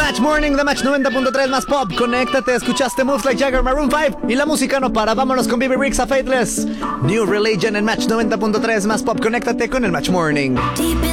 Match Morning de Match 90.3 más pop. Conéctate, escuchaste Moves Like Jagger, Maroon 5 y la música no para. Vámonos con Bibi Rix a Faithless. New Religion en Match 90.3 más pop. Conéctate con el Match Morning.